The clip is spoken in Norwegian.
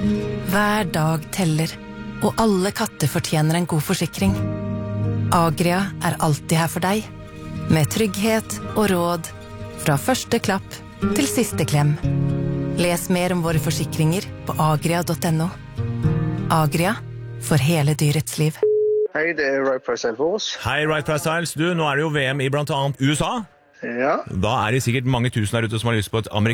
Hver dag teller, og alle katter fortjener en god forsikring. Agria er alltid her for deg, med trygghet og råd, fra første klapp til siste klem. Les mer om våre forsikringer på agria.no. Agria, for hele dyrets liv. Hei, det Right Price Styles. Hei, Right Price Styles. Du, nå det jo VM i blant annet USA. Ja. Da det sikkert mange tusen der ute som har lyst på et amerikansk